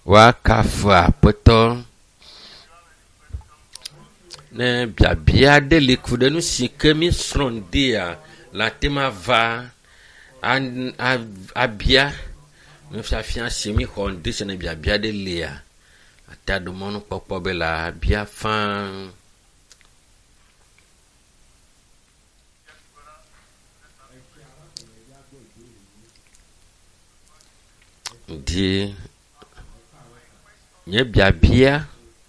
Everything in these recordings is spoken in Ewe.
Wakafu aƒetɔ ne biabia de li ku ɖe nu si ke mi srɔ̃ dia la tema va abia nufiafia si mi xɔ ŋdi se ne biabia de lia ata do mɔnu kpɔkpɔ be la bia fã di nye biabia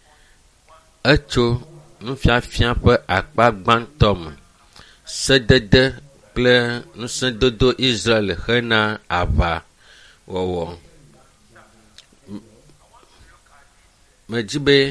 etso nufiafia ƒe akpa gbãtɔ me sedede kple nusedodo Israel hena aʋa wɔwɔ medzi be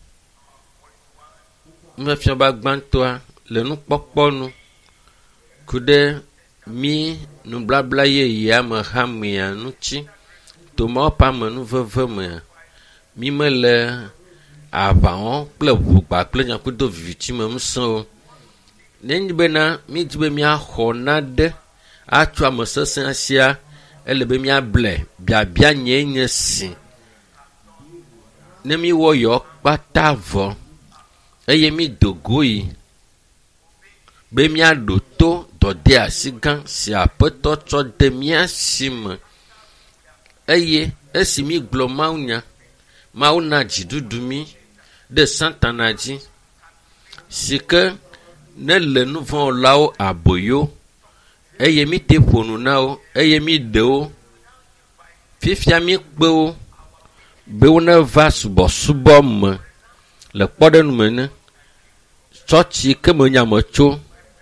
nufiafia ba gbãtɔa le nukpɔkpɔ nu ku ɖe mi nublabla yeyea me hamea nutsi tomawo ƒe amenuveve me mi me le aʋawɔ kple ʋugba kple nyakudo vivitsi me ŋusẽwo nenye bena mi di be miaxɔ naɖe atso ame sesẽ sia ele be miable biabia nye si ne mi wɔ yɔ kpata vɔ eye mi do goyi be miaɖo to dɔde asi gã si aƒetɔ tsɔ de mia si me eye esi mi gblɔ mawunya mawu na dziɖuɖu mi ɖe Satana dzi si ke ne le nuvɔ̃wɔlawo aboyo eye mi te ƒonu na wo eye mi ɖe wo fifia mi kpe wo be wo neva subɔsubɔ me le kpɔɖenu me ne tsɔtsi ke menya me tso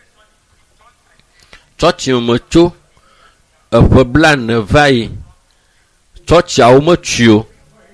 tsɔtsi me tso eƒe 40 va yi tsɔtsiawo metui o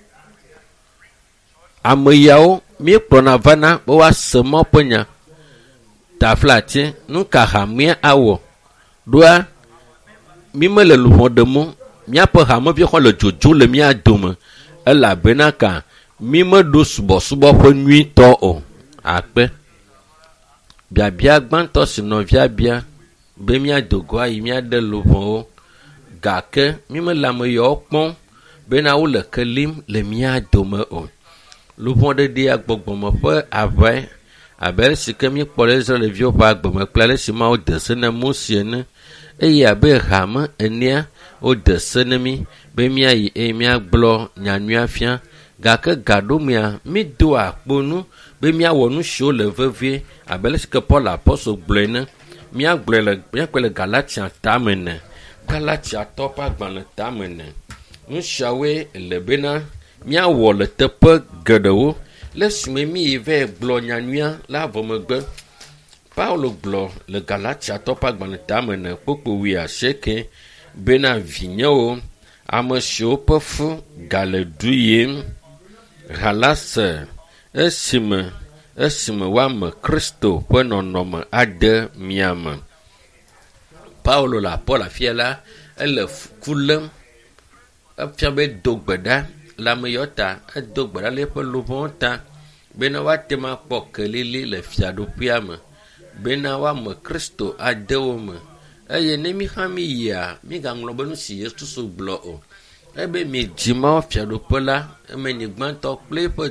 ame yawo mi kplɔna vana be woase mɔ ƒe nya taflati nuka hamea awɔ ɖoa mi me le luʋɔ ɖem o miaƒe hamevi xɔ le dzodzo le mia dome elabena ka mi meɖo subɔsubɔ ƒe nyuitɔ o akpe biabia gbãtɔ si nɔvia bia be miado go ayi miaɖe luʋɔwo gake mi me le ame yawo kpɔm bena wo le ke lim le mia dome o luʋɔɖeɖi agbɔgbɔme ƒe aʋae abe si ke mi kpɔ ɖe Israelviwo ƒe agbeme kple ale si Mawu de se na Mose ene eye abe hame enea wo de se ne mi be miayi eye miagblɔ nyanyua fia gake gaɖomea mi do akponu be miawɔ nu siwo le vevie abe ale si ke Paul apɔstol gblɔe ne miakpɔe le Galatia tame ne Galatia tɔ ƒe agbalẽ tame ne nu siawoe le bena miawɔ le teƒe geɖewo le esime mi yi ve gblɔ nyanyua la vɔ megbe Paulo gblɔ le Galatia tɔ ƒe agbalẽ tame ne kpokpo 19 bena vinyewo ame siwo ƒe fu gale du yim halase esime woame Kristo ƒe nɔnɔme ade miame. Paulo le Paul afia la ele ku lém efia be do gbe ɖa le ame yawo ta edo gbe ɖa le eƒe luʋɔwo ta bena woate ma kpɔ kelili le fiaɖoƒea me bena woame Kristo ade wo me eye ne mi hã mi yia mi gaŋlɔ be nu si Yesu gblɔ o ebe mi dzi mawo fiaɖoƒe la emenyi gbãtɔ kple eƒe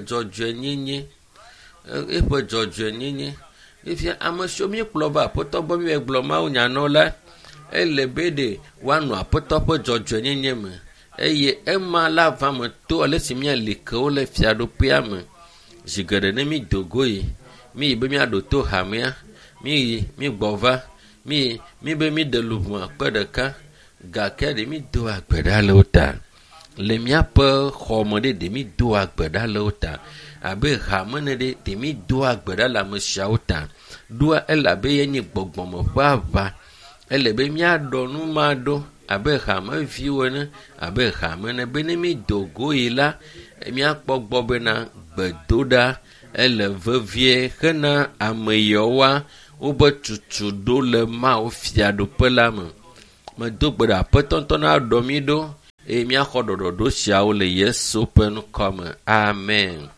dzɔdzɔenyenye efia ame siwo mi kplɔ va aƒetɔ be mi gblɔ mawu nyanɔ la ele be ɖe woanɔ aƒetɔ ƒe dzɔdzɔenyenye me eye ema la va me to ale si miali ke wo le fiaɖoƒea me zi geɖe ne mi do goyi mi yi be miaɖo to hamea mi yi mi gbɔ va mi be mi ɖe luʋɔa kpe ɖeka gake ɖe mi do agbe ɖa le wo ta le miaƒe xɔme ɖe mi do agbe ɖa le wo ta abe hame ne ɖe mi do agbe ɖa le ame siawo ta ɖoa ele abe ye nye gbɔgbɔme ƒe aʋa ele be miaɖɔ nu ma ɖo abe hameviwo ne abe hame ne be ne mi do goyi la miakpɔ gbɔ bena gbedoɖa ele vevie hena ame yawoa wobe tutu ɖo le Mawu fiaɖoƒe la me medo gbe ɖe aƒetɔ ŋutɔ na ɖɔ mi ɖo eye miaxɔ ɖɔɖɔɖo siawo le Yesu ƒe nukɔ me amen.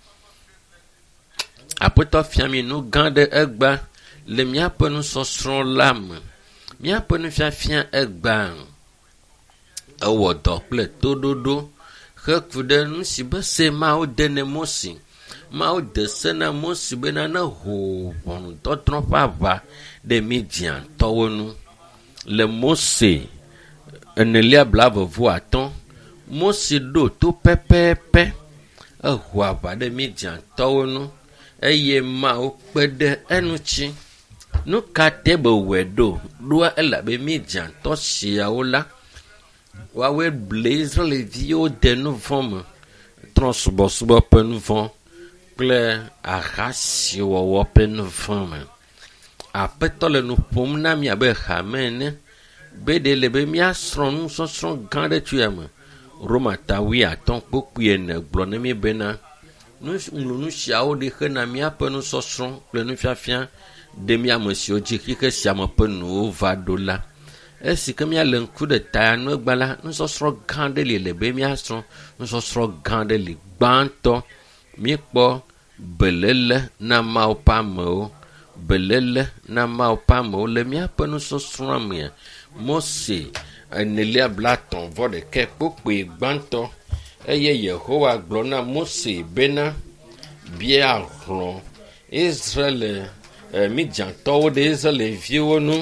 Aƒetɔ fia mi nu gã ɖe egba le miaƒe nusɔsrɔ̃ la me miaƒe nufiafia egba ewɔ dɔ kple toɖoɖo he ku ɖe nu si be se mawo de ne Mose. Mawo de se na Mose bena ne ho ʋɔnudɔdrɔ̃ ƒe aʋa ɖe Midiantɔwo nu. Le Mose enelia 25, Mose ɖo to pɛpɛpɛ eho aʋa ɖe Midiantɔwo nu eye Mawu kpe ɖe enutsi. Nu ka te be wɔe ɖoa elabe Midiantɔ siawo la woawoe ble Israelviwo de nu vɔ̃ me, trɔ̃subɔsubɔ ƒe nu vɔ̃ kple ahasiwɔwɔ ƒe nu vɔ̃ me. Aƒetɔ le nu ƒom na mi abe hame ene be ɖe le be míasrɔ̃ nusɔsrɔ̃ gã ɖe tso ya me. Roma 15:4 gblɔ ne mi bena nu siawo ɖe xe na míaƒe nusɔsrɔ̃ kple nufiafia ɖe míame siwo dzi xixe sia me ƒe nuwo va ɖo la. Esi ke míale ŋku ɖe ta nu egba la, nusɔsrɔ̃ gã ɖe li le be míasrɔ̃, nusɔsrɔ̃ gã ɖe li. Gbãtɔ míekpɔ beléle na Mawu ƒe amewo, beléle na Mawu ƒe amewo le míaƒe nusɔsrɔ̃a mea. Mose enelia 31 kpokpoe gbãtɔ eye Yehowa gblɔ na Mose bena bia hlɔ̃ Israel Midiantɔwo ɖe Israelviwo nu.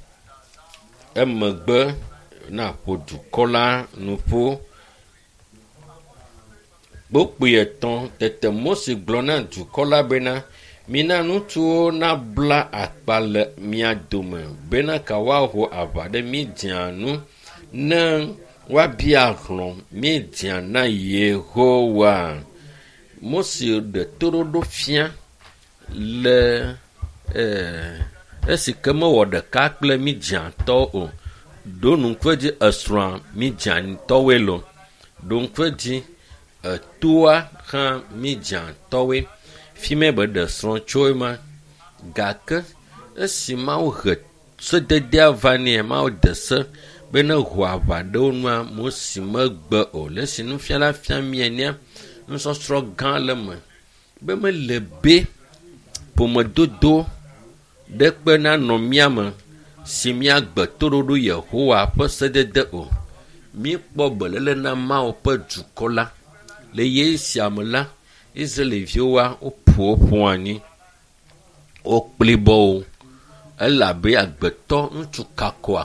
Emegbe na ƒo dukɔ la nuƒo. Kpokpoe 3 tete Mose gblɔ na dukɔ la bena mina ŋutsuwo nabla akpa le mia dome bena ka woaho aʋa ɖe Midian nu ne woabia hlɔ̃ Midian na Yehowa. Mose ɖe toɖoɖo fia le esi ke mewɔ ɖeka kple Midiantɔ o. Ɖo nuŋkue dzi esrɔ̃a Midiantɔwoe lo. Ɖo ŋkue dzi etoa hã Midiantɔwoe. Fime be ɖe srɔ̃ tso ema. Gake esi Mawu he sededea va nɛ, Mawu de se be ne ho aʋa ɖe wo nua, Mose megbe o. Le esi nufiala fia mienia, nusɔsrɔ̃ gã le me be mele be ƒomedodo ɖe kpe nanɔ míame si míagbe toɖoɖo Yehowa ƒe sedede o. Míekpɔ beléle na Mawu ƒe dukɔ la. Le ye sia me la, Israelviwoa woƒo ƒo anyi, wokpli bɔ wo. Elabe agbetɔ ŋutsu kako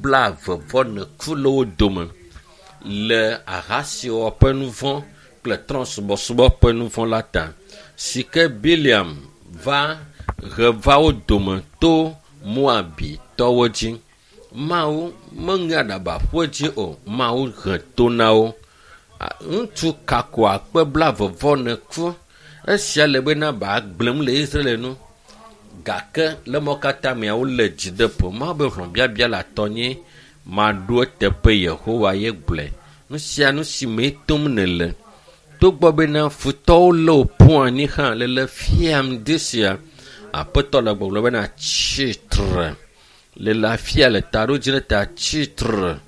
24,000 le wo dome le ahasiwɔ ƒe nu vɔ̃ kple trɔ̃subɔsubɔ ƒe nu vɔ̃ la ta. Si ke Biliam va wo dome to Moabitɔwo dzi. Mawu meŋe aɖabaƒe dzi o. Mawu he to na wo. Ŋutsu kako 24,000 esia le bena ba gblem le Israel nu. Gake le mɔ katã mea wole dzideƒo. Mawu be hlɔ̃biabia le atɔnye maɖo teƒe Yehowa ye gblɔe. Nu sia nu si me tom nele. Togbɔ bena futɔwo le wo ƒo anyi hã le fiam de sia. Aƒetɔ le gbɔgblɔ bena tsitre le afia le taɖo dzi ɖe ta tsitre.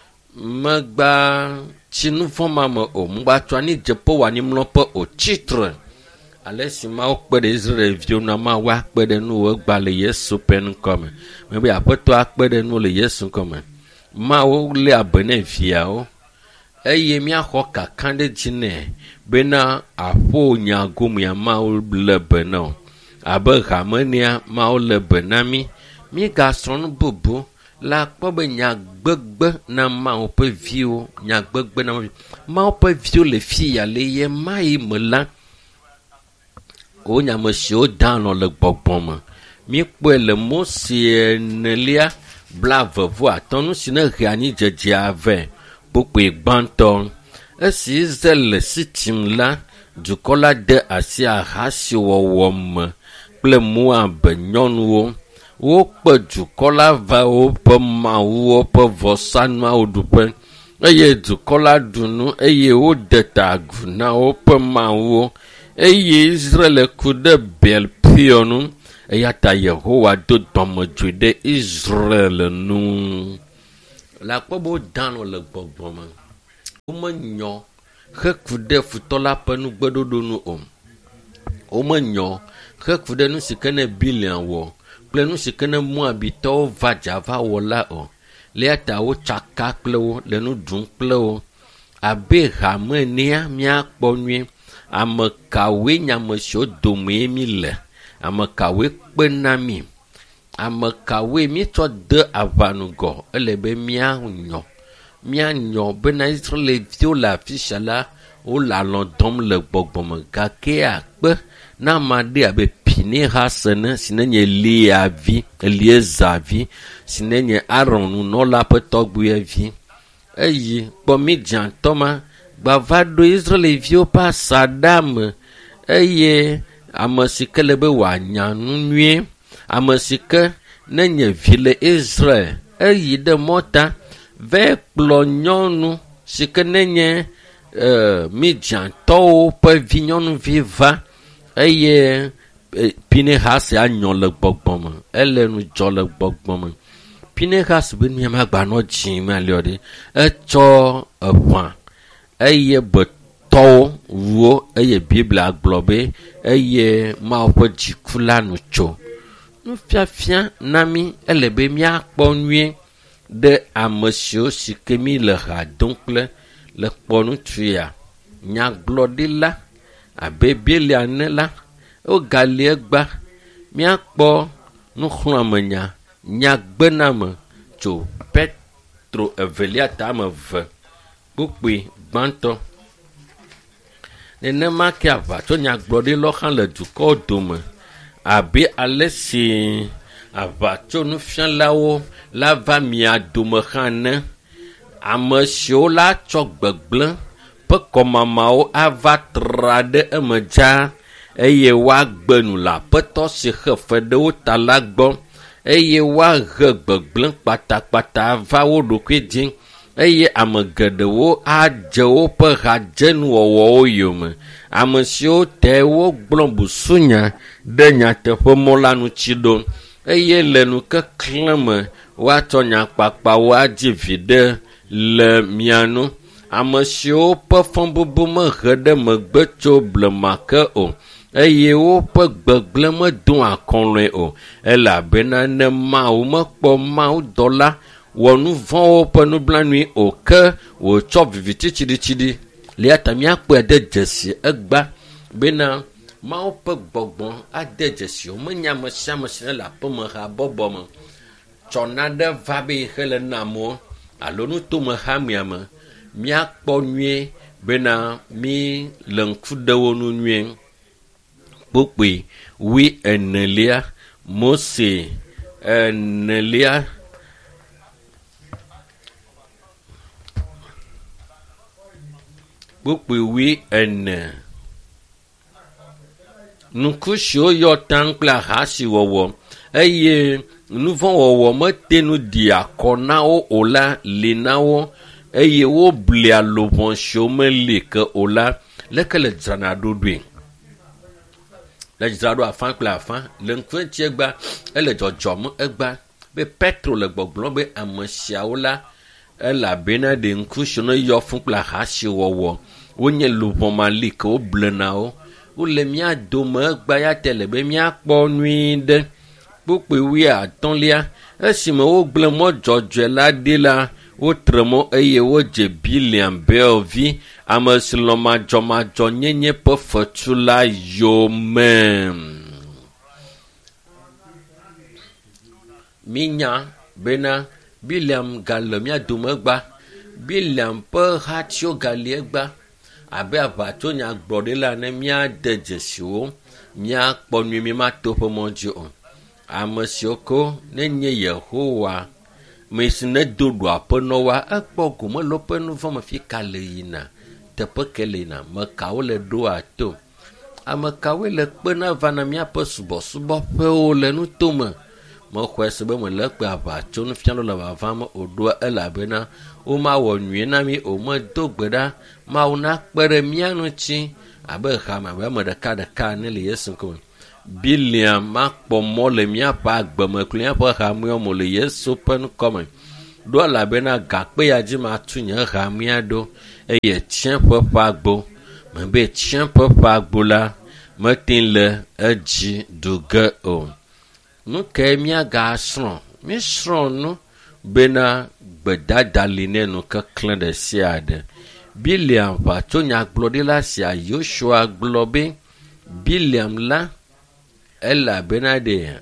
Megba tsi nu vɔ̃ ma me o. Mgbatsɔ ani dzeƒe wɔ anyimlɔƒe o. Tsitre. Ale si Mawu kpe ɖe Israelviwo na Mawu akpe ɖe nuwo egba le Yesu ƒe ŋkɔ me. Mebe aƒetɔ akpe ɖe nuwo le Yesu ŋkɔ me. Mawu lé abe ne viawo eye míaxɔ kaka ɖe dzi nɛ bena aƒo nyagomea Mawu le be na o. Abe hamenea Mawu le be na mi. Míegasrɔ̃ nu bubu la kpɔ be nyagbegbe na Mawu ƒe viwo, nyagbegbe na Mawu ƒe viwo le fia le ye ma yi me la. O nyame siwo danɔ le gbɔgbɔ me. Míekpɔe le Mose enelia 25 nu si ne he anyi dzedzea ve kpokpoe gbãtɔ. Esi Israel le Sitim la, dukɔ la de asi ahasiwɔwɔ me kple Moab nyɔnuwo. Wokpe dukɔ la va woƒe mawuwo ƒe vɔsanuawo ɖuƒe eye dukɔ la ɖu nu eye wode ta agu na woƒe mawuwo eye Israel ku ɖe Bel Peor nu eya ta Yehowa do dɔmedzoe ɖe Israel nu. La kpɔ be wodanɔ le gbɔgbɔ me. Womenyɔ heku ɖe futɔ la ƒe nugbeɖoɖo nu o. Womenyɔ heku ɖe nu si ke ne Biliam wɔ kple nu si ke ne Moabitɔwo va dza va wɔ la o. Lia ta wotsaka kple wo le nu ɖum kple wo. abe hamenia mia kpɔnyuie amekawe nyamesio dome mi le amekawe kpenami amekawe mi tsɔ de avanugɔ ele be mia nyo bena Israelviwo le afisia la wo le alɔ dɔm le gbɔgbɔme gake akpe na amade abe Pinehas ne si nenye Eliezer vi si nenye Aaron nunɔla ƒe tɔgbuivi eye kpɔ Midiantɔ ma gbava ɖo Israelviwo ƒe asaɖa me eye ame si ke le be wòanya nu nyuie ame si ke nenye vi le Israel eyi ɖe mɔta ve kplɔ nyɔnu si ke nenye Midiantɔwo ƒe vinyɔnuvi va eye Pinehas anyo le gbɔgbɔme ele nu dzɔ le gbɔgbɔme Pinehas be miama gbanɔ dzi me aliɔ ɖe etsɔ eʋã eye betɔwo wo eye Biblia gblɔ be eye Mawu ƒe dziku la nu tso nufiafia na mi ele be miakpɔ nyuie ɖe ame siwo si ke mi le ha dom kple le kpɔ nutria nyagblɔɖila abe Bilia ne la wogali egba miakpɔ nuxlɔ̃amenya nyagbename tso Petro evelia tame ve kpukpui gbãtɔ nenema ke aʋatso nyagblɔɖilɔ hã le dukɔwo dome abe ale si aʋatso nufialawo la va mia dome hã ne ame siwo la tsɔ gbegblẽ ƒe kɔmamawo ava tra ɖe eme dzaa eye woagbe nu le Aƒetɔ si xe fe ɖe wo ta la gbɔ eye woahe gbegblẽ kpatakpata ava wo ɖokui dzi eye ame geɖewo adze woƒe hadzenuwɔwɔwo yome ame siwo te wogblɔ busunya ɖe nyateƒe mɔ la ŋuti ɖo eye le nu keklẽ me woatsɔ nyakpakpawo adzi viɖe le mia nu ame siwo ƒe fɔbubu mehe ɖe megbe tso blema ke o eye woƒe gbegblẽ medo akɔlɔe o elabena ne Mawu mekpɔ Mawu dɔla wɔ nu vɔ̃wo ƒe nublanui o ke wòtsɔ viviti tsiɖitsiɖi lia ta míakpɔe ɖe dzesi egba bena Mawu ƒe gbɔgbɔ ade dzesiwo menya ame sia ame si le aƒeme ha bɔbɔ me tsɔna ɖe va be hele namowo alo nutome hamia me míakpɔ nyuie bena mi le ŋku ɖe wo nu nyuie kpukpui 14 Mose 4 kpukpui 4 nuku siwo yɔ tam kple ahasi wɔwɔ eye nuvɔwɔwɔ mete nu di akɔ na wo o la li na wo eye wo blia lobɔ siwo meli ke o la leke le dzrana ɖoɖoe le dzra ɖo afã kple afã le ŋkuɛtsi egba ele dzɔdzɔm egba be Petro le gbɔgblɔ be ame siawo la elabena ɖe ŋku siwo ne yɔ fún kple ahasi wɔwɔ wonye lobɔmali ke wo blena wo wole mía dome egba ya te le be míakpɔ nyui ɖe kpukpui 15 esime wogblẽ mɔ dzɔdzɔe la ɖi la wotre mɔ eye wodze Biliam Beovi ame si lɔ madzɔmadzɔ nyenye ƒe fetu la yome. Minya bena Biliam gale mía dome egba Biliam ƒe hatiwo gali egba abe aʋatso nyagblɔɖila ne míade dzesiwo míakpɔ nyui mi mato ƒe mɔ dzi o ame siwo ko nenye Yehowa me si ne do ɖo aƒenɔwoa ekpɔ gome le woƒe nu vɔ me fi ka le yina teƒe ke le yina ame kawo le ɖo ato ame kawoe le kpena va na míaƒe subɔsubɔƒewo le nutome mexɔe se be mele kpe aʋatso nufialo le vavam o ɖoa elabena womawɔ nyuie na mi o medo gbe ɖa Mawu nakpe ɖe mía ŋuti abe hame abe ame ɖeka ne le Yesu ŋkume Biliam makpɔ mɔ le míaƒe agbeme kple míaƒe hamewo me le Yesu ƒe ŋkɔme ɖo elabena gakpe ya dzi matu nye hamea ɖo eye tsiẽƒe ƒe agbo mebe tsiẽƒe ƒe agbo la mete le edzi du ge o nu ke míagasrɔ̃ mísrɔ̃ nu bena gbedada li ne nu keklẽ ɖe sia ɖe Biliam va tso nyagblɔɖila sia Yosua gblɔ be Biliam la elabena ɖe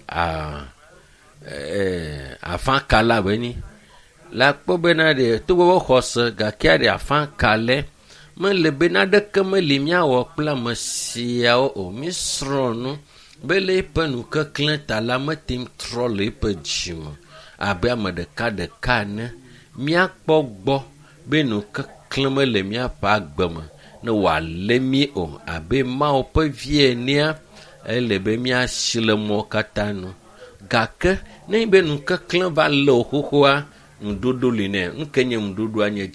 afã la beni la kpɔ bena ɖe togbɔ be xɔse gakea ɖe afã lɛ mele bena ɖeke meli miawɔ kple ame siawo o misrɔ̃ nu be le eƒe nu keklẽ ta la metem trɔ le eƒe dzime abe ame ɖeka ne míakpɔ gbɔ be nu keklẽ mele míaƒe agbe me ne wòalé mí o abe Mawu ƒe vi enea ele be míasi le mɔ katã nu gake ne be nu keklẽ va le wo xoxoa nuɖoɖo li nɛ nuke nye nuɖoɖoa nye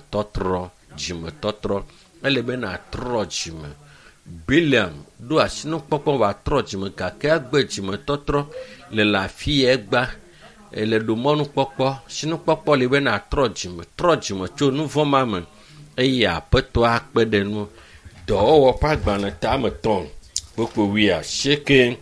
dzimetɔtrɔ ele be natrɔ dzime Biliam ɖo asinukpɔkpɔ va trɔ dzime gake agbe dzimetɔtrɔ le afi egba ele ɖo mɔnukpɔkpɔ sinukpɔkpɔ li be natrɔ dzime tso nu vɔ̃ ma me eye aƒetɔ akpe ɖe nu dɔwɔwɔ ƒe agbalẽ tame 3 kpokpo 19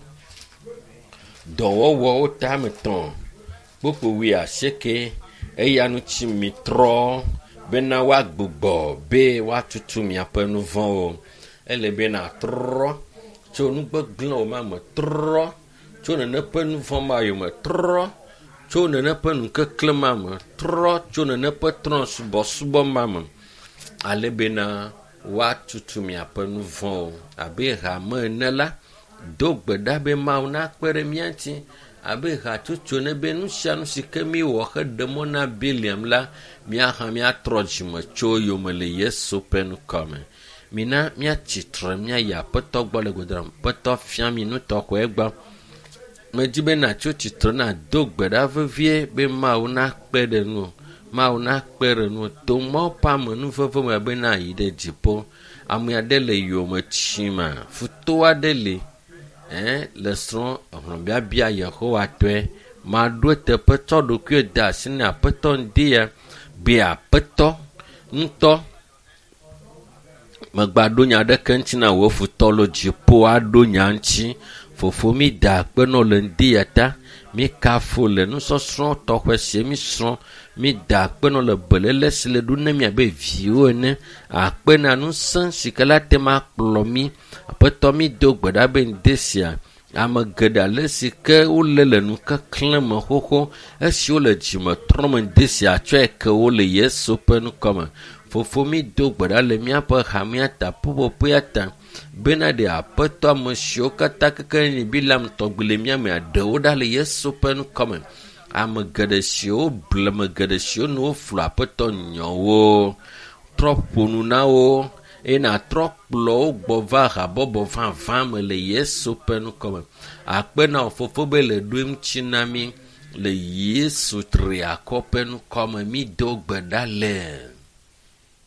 dɔwɔwɔwo tame 3 kpokpo 19 eya ŋuti mi trɔ bena woagbugbɔ be woatutu miaƒe nu vɔ̃wo ele be natrɔ tso nugbegblẽwo ma me trɔ tso nene ƒe nu vɔ̃ ma yome trɔ tso nene ƒe nu keklẽ ma me trɔ tso nene ƒe trɔ subɔsubɔ ma me ale bena woatutu miaƒe nu vɔ̃wo abe hame ene la do gbe ɖa be Mawu nakpe ɖe mía ŋuti abe hatsotso ne be nu sia nu si ke mi wɔ heɖe mɔ na Biliam la míaha míatrɔ dzime tso yome le Yesu ƒe nukɔme. Mina míatsitre míayi aƒetɔ gbɔ le godram aƒetɔ fia mi nu tɔxɔe gbɔ medzi be natso tsitre na do gbe ɖa vevie be Mawu nakpe ɖe nu to mɔ ƒe ame nu veve me be na yi ɖe dziƒo ame aɖe le yome tsima futo aɖe li le srɔ̃ hlɔ̃biabia Yehowa tɔe maɖo teƒe tsɔ ɖokui de asi ne aƒetɔ ŋdi ya be aƒetɔ ŋutɔ megbaɖo nya aɖeke ŋuti na wò futɔ lo dziƒo aɖo nya ŋuti fofo mi da akpe nɔ le ŋdi ya ta mi kafo le nusɔsrɔ̃ tɔxɛ sie mi srɔ̃ mi da akpe nɔ le belele si le ɖo ne mi abe viwo ene akpe na ŋusẽ si ke la tema kplɔ mi aƒetɔ mi do gbe ɖa be ŋde sia ame geɖe ale si ke wole le nu keklẽ me xoxo esi wole dzime trɔm ŋde sia tsɔe ke wole Yesu ƒe nukɔme fofo mi do gbe ɖa le míaƒe hamea ta ƒuƒoƒea ta bena ɖe aƒetɔ ame siwo katã keke ni Biliam tɔgbi le mía mea ɖewo ɖa le Yesu ƒe nukɔme ame geɖe siwo ble ame geɖe siwo ne woflu aƒetɔ nyɔwo trɔ ƒonu na wo eye natrɔ kplɔ wo gbɔ va habɔbɔ vavã me le Yesu ƒe nukɔme akpe na wo fofo be le ɖo ŋuti na mi le Yesu triakɔ ƒe nukɔme mi do gbe ɖa le